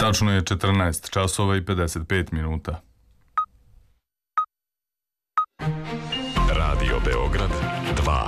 Tačno je 14 časova i 55 minuta. Radio Beograd 2.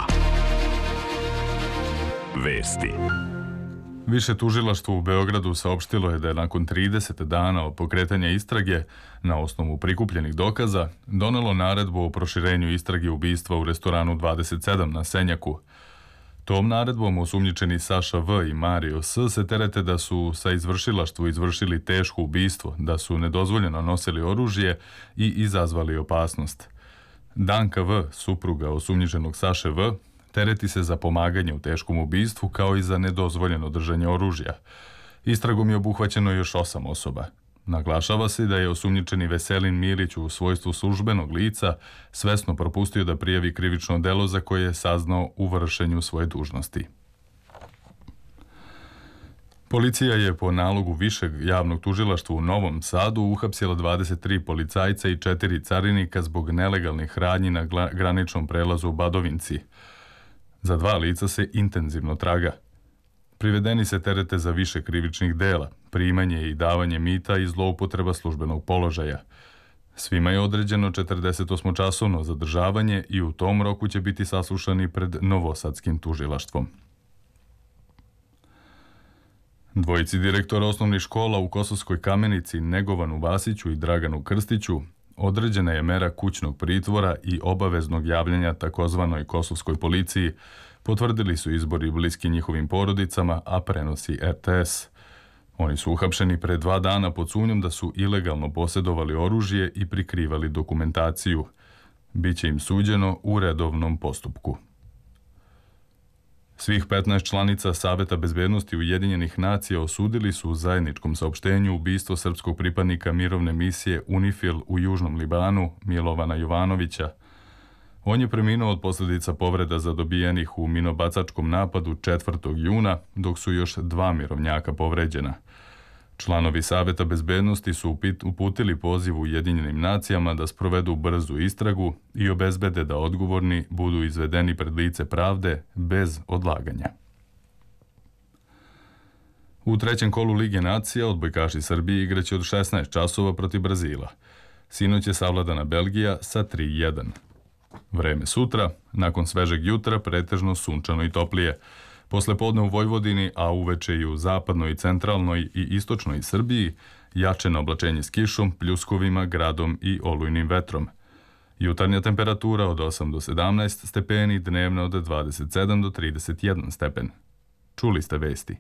Vesti. Više tužilaštvo u Beogradu saopštilo je da je nakon 30 dana od pokretanja istrage, na osnovu prikupljenih dokaza, donelo naredbu o proširenju istrage ubistva u restoranu 27 na Senjaku. Tom naredbom osumnjičeni Saša V. i Mario S. se terete da su sa izvršilaštvu izvršili teško ubistvo, da su nedozvoljeno nosili oružje i izazvali opasnost. Danka V., supruga osumnjičenog Saše V., tereti se za pomaganje u teškom ubistvu kao i za nedozvoljeno držanje oružja. Istragom je obuhvaćeno još 8 osoba. Naglašava se da je osumnjičeni Veselin Milić u svojstvu službenog lica svesno propustio da prijavi krivično delo za koje je saznao u vršenju svoje dužnosti. Policija je po nalogu Višeg javnog tužilaštva u Novom Sadu uhapsila 23 policajca i 4 carinika zbog nelegalnih radnji na graničnom prelazu u Badovinci. Za 2 lica se intenzivno traga. Privedeni se terete za više krivičnih dela, primanje i davanje mita i zloupotreba službenog položaja. Svima je određeno 48-časovno zadržavanje i u tom roku će biti saslušani pred Novosadskim tužilaštvom. Dvojici direktora osnovnih škola u Kosovskoj Kamenici, Negovanu Vasiću i Draganu Krstiću, određena je mera kućnog pritvora i obaveznog javljanja takozvanoj kosovskoj policiji, potvrdili su izbori bliski njihovim porodicama, a prenosi RTS. Oni su uhapšeni pre 2 dana pod sumnjom da su ilegalno posjedovali oružje i prikrivali dokumentaciju. Biće im suđeno u redovnom postupku. Svih 15 članica Saveta bezbednosti Ujedinjenih nacija osudili su u zajedničkom saopštenju ubistvo srpskog pripadnika mirovne misije UNIFIL u Južnom Libanu, Milovana Jovanovića. On je preminuo od posljedica povreda zadobijenih u minobacačkom napadu 4. juna, dok su još 2 mirovnjaka povređena. Članovi Saveta bezbednosti su uputili poziv Ujedinjenim nacijama da sprovedu brzu istragu i obezbede da odgovorni budu izvedeni pred lice pravde bez odlaganja. U trećem kolu Lige nacija odbojkaši Srbije igraće od 16 časova protiv Brazila. Sinoć je savladana Belgija sa 3:1. Vreme sutra, nakon svežeg jutra, pretežno sunčano i toplije. Posle podne u Vojvodini, a uveče i u zapadnoj i centralnoj i istočnoj Srbiji, jačeno oblačenje s kišom, pljuskovima, gradom i olujnim vetrom. Jutarnja temperatura od 8 do 17 stepeni, dnevna od 27 do 31 stepen. Čuli ste vesti.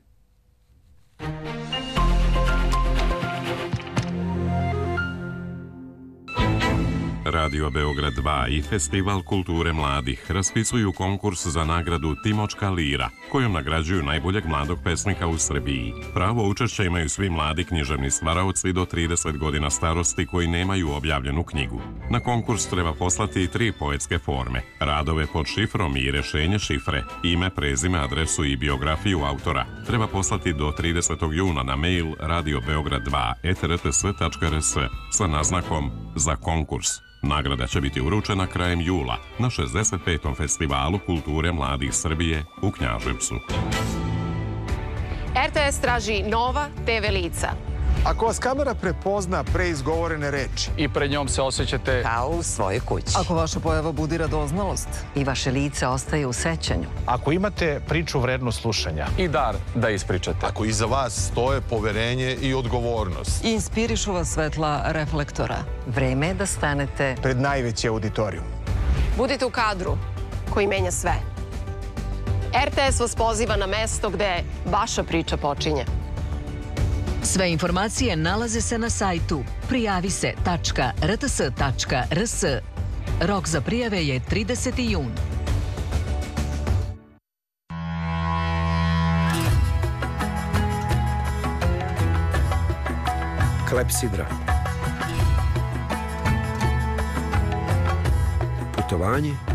Radio Beograd 2 i Festival kulture mladih raspisuju konkurs za nagradu Timočka lira, kojom nagrađuju najboljeg mladog pesnika u Srbiji. Pravo učešća imaju svi mladi književni stvaraoci do 30 godina starosti koji nemaju objavljenu knjigu. Na konkurs treba poslati 3 poetske forme, radove pod šifrom i rešenje šifre, ime, prezime, adresu i biografiju autora. Treba poslati do 30. juna na mail radiobeograd2@rts.rs sa naznakom za konkurs. Nagrada će biti uručena krajem jula na 65. Festivalu kulture mladih Srbije u Knjaževcu. RTS traži nova TV lica. Ako vas kamera prepozna pre izgovorene reči i pred njom se osjećate kao u svojoj kući. Ako vaša pojava budi radoznalost i vaše lice ostaje u sećanju. Ako imate priču vrednu slušanja i dar da ispričate. Ako iza vas stoje poverenje i odgovornost. I inspirišu vas svetla reflektora. Vreme je da stanete pred najveći auditorijum. Budite u kadru koji menja sve. RTS vas poziva na mesto gde vaša priča počinje. Sve informacije nalaze se na sajtu prijavise.rts.rs. Rok za prijave je 30. jun. Klepsidra. Putovanje